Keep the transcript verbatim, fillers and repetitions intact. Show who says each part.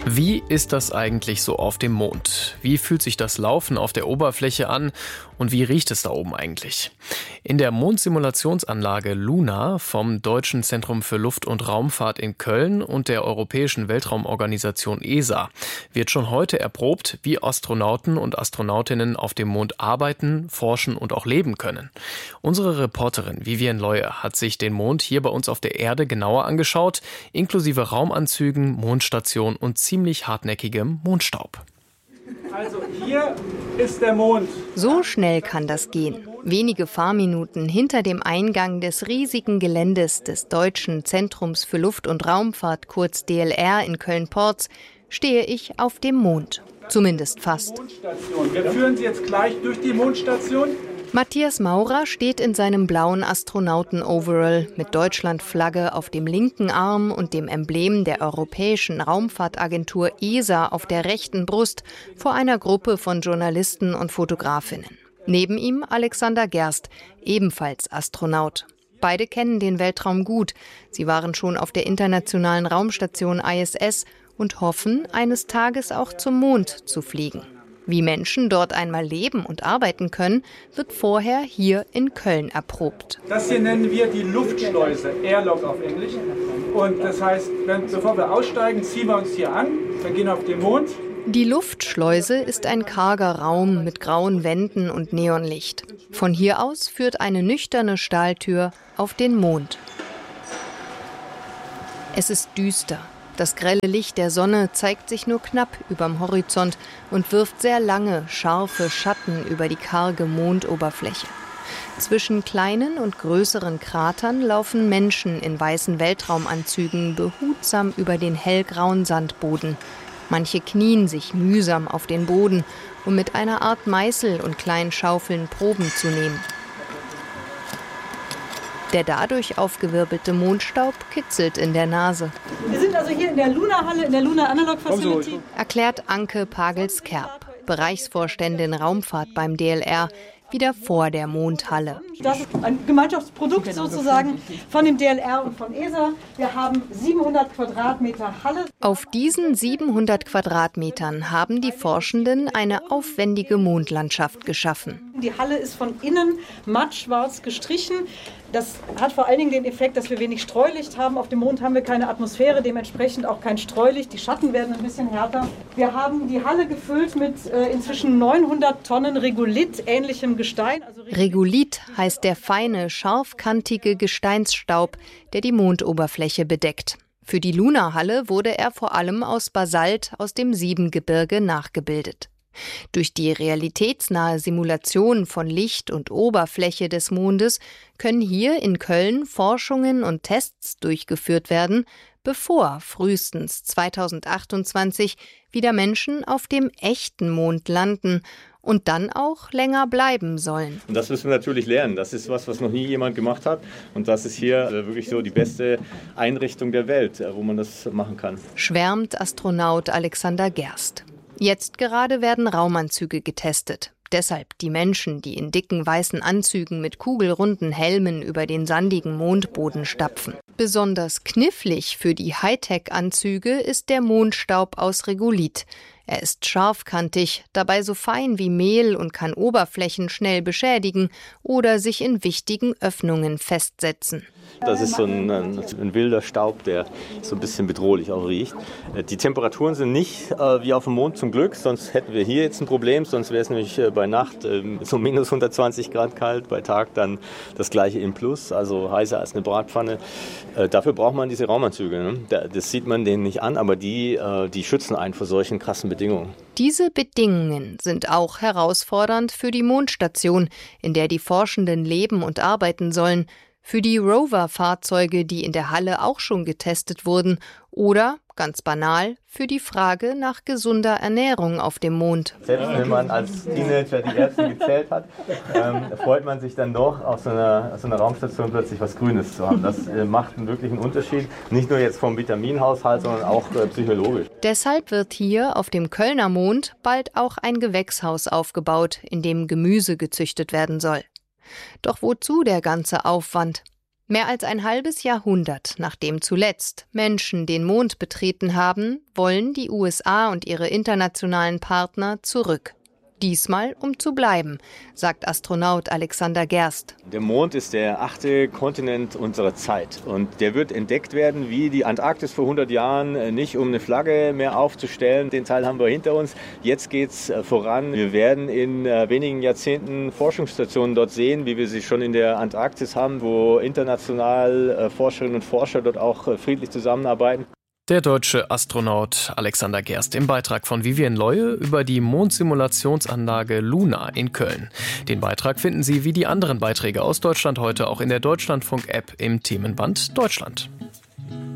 Speaker 1: Wie ist das eigentlich so auf dem Mond? Wie fühlt sich das Laufen auf der Oberfläche an und wie riecht es da oben eigentlich? In der Mondsimulationsanlage Luna vom Deutschen Zentrum für Luft- und Raumfahrt in Köln und der Europäischen Weltraumorganisation E S A wird schon heute erprobt, wie Astronauten und Astronautinnen auf dem Mond arbeiten, forschen und auch leben können. Unsere Reporterin Vivian Leue hat sich den Mond hier bei uns auf der Erde genauer angeschaut, inklusive Raumanzügen, Mondstation und ziemlich hartnäckigem Mondstaub.
Speaker 2: Also hier ist der Mond.
Speaker 3: So schnell kann das gehen. Wenige Fahrminuten hinter dem Eingang des riesigen Geländes des Deutschen Zentrums für Luft- und Raumfahrt, kurz D L R in Köln-Porz, stehe ich auf dem Mond. Zumindest fast.
Speaker 2: Wir führen Sie jetzt gleich durch die Mondstation.
Speaker 3: Matthias Maurer steht in seinem blauen Astronauten-Overall mit Deutschlandflagge auf dem linken Arm und dem Emblem der Europäischen Raumfahrtagentur E S A auf der rechten Brust vor einer Gruppe von Journalisten und Fotografinnen. Neben ihm Alexander Gerst, ebenfalls Astronaut. Beide kennen den Weltraum gut. Sie waren schon auf der internationalen Raumstation I S S und hoffen, eines Tages auch zum Mond zu fliegen. Wie Menschen dort einmal leben und arbeiten können, wird vorher hier in Köln erprobt.
Speaker 2: Das hier nennen wir die Luftschleuse, Airlock auf Englisch. Und das heißt, wenn, bevor wir aussteigen, ziehen wir uns hier an, wir gehen auf den Mond.
Speaker 3: Die Luftschleuse ist ein karger Raum mit grauen Wänden und Neonlicht. Von hier aus führt eine nüchterne Stahltür auf den Mond. Es ist düster. Das grelle Licht der Sonne zeigt sich nur knapp überm Horizont und wirft sehr lange, scharfe Schatten über die karge Mondoberfläche. Zwischen kleinen und größeren Kratern laufen Menschen in weißen Weltraumanzügen behutsam über den hellgrauen Sandboden. Manche knien sich mühsam auf den Boden, um mit einer Art Meißel und kleinen Schaufeln Proben zu nehmen. Der dadurch aufgewirbelte Mondstaub kitzelt in der Nase.
Speaker 4: Wir sind also hier in der Luna-Halle, in der Luna Analog Facility.
Speaker 3: Erklärt Anke Pagels-Kerb, Bereichsvorständin Raumfahrt beim D L R, wieder vor der Mondhalle.
Speaker 4: Das ist ein Gemeinschaftsprodukt sozusagen von dem D L R und von E S A. Wir haben siebenhundert Quadratmeter Halle.
Speaker 3: Auf diesen siebenhundert Quadratmetern haben die Forschenden eine aufwendige Mondlandschaft geschaffen.
Speaker 4: Die Halle ist von innen mattschwarz gestrichen. Das hat vor allen Dingen den Effekt, dass wir wenig Streulicht haben. Auf dem Mond haben wir keine Atmosphäre, dementsprechend auch kein Streulicht. Die Schatten werden ein bisschen härter. Wir haben die Halle gefüllt mit äh, inzwischen neunhundert Tonnen Regolith, ähnlichem Gestein. Also
Speaker 3: Regolith heißt der feine, scharfkantige Gesteinsstaub, der die Mondoberfläche bedeckt. Für die Luna-Halle wurde er vor allem aus Basalt aus dem Siebengebirge nachgebildet. Durch die realitätsnahe Simulation von Licht und Oberfläche des Mondes können hier in Köln Forschungen und Tests durchgeführt werden, bevor frühestens zweitausendachtundzwanzig wieder Menschen auf dem echten Mond landen und dann auch länger bleiben sollen.
Speaker 5: Und das müssen wir natürlich lernen. Das ist was, was noch nie jemand gemacht hat. Und das ist hier wirklich so die beste Einrichtung der Welt, wo man das machen kann.
Speaker 3: Schwärmt Astronaut Alexander Gerst. Jetzt gerade werden Raumanzüge getestet. Deshalb die Menschen, die in dicken weißen Anzügen mit kugelrunden Helmen über den sandigen Mondboden stapfen. Besonders knifflig für die Hightech-Anzüge ist der Mondstaub aus Regolith. Er ist scharfkantig, dabei so fein wie Mehl und kann Oberflächen schnell beschädigen oder sich in wichtigen Öffnungen festsetzen.
Speaker 5: Das ist so ein, ein, ein wilder Staub, der so ein bisschen bedrohlich auch riecht. Die Temperaturen sind nicht äh, wie auf dem Mond zum Glück, sonst hätten wir hier jetzt ein Problem. Sonst wäre es nämlich äh, bei Nacht äh, so minus hundertzwanzig Grad kalt, bei Tag dann das gleiche im Plus, also heißer als eine Bratpfanne. Äh, dafür braucht man diese Raumanzüge. Ne? Da, das sieht man denen nicht an, aber die, äh, die schützen einen vor solchen krassen Bedingungen.
Speaker 3: Diese Bedingungen sind auch herausfordernd für die Mondstation, in der die Forschenden leben und arbeiten sollen, für die Rover-Fahrzeuge, die in der Halle auch schon getestet wurden, oder, ganz banal, für die Frage nach gesunder Ernährung auf dem Mond.
Speaker 5: Selbst wenn man als Teenager die Ärzte gezählt hat, ähm, freut man sich dann doch, auf so einer, auf so einer Raumstation plötzlich was Grünes zu haben. Das äh, macht einen wirklichen Unterschied, nicht nur jetzt vom Vitaminhaushalt, sondern auch äh, psychologisch.
Speaker 3: Deshalb wird hier auf dem Kölner Mond bald auch ein Gewächshaus aufgebaut, in dem Gemüse gezüchtet werden soll. Doch wozu der ganze Aufwand? Mehr als ein halbes Jahrhundert, nachdem zuletzt Menschen den Mond betreten haben, wollen die U S A und ihre internationalen Partner zurück. Diesmal um zu bleiben, sagt Astronaut Alexander Gerst.
Speaker 5: Der Mond ist der achte Kontinent unserer Zeit und der wird entdeckt werden wie die Antarktis vor hundert Jahren, nicht um eine Flagge mehr aufzustellen. Den Teil haben wir hinter uns. Jetzt geht's voran. Wir werden in wenigen Jahrzehnten Forschungsstationen dort sehen, wie wir sie schon in der Antarktis haben, wo international Forscherinnen und Forscher dort auch friedlich zusammenarbeiten.
Speaker 1: Der deutsche Astronaut Alexander Gerst im Beitrag von Vivian Leue über die Mondsimulationsanlage Luna in Köln. Den Beitrag finden Sie wie die anderen Beiträge aus Deutschland heute auch in der Deutschlandfunk-App im Themenband Deutschland.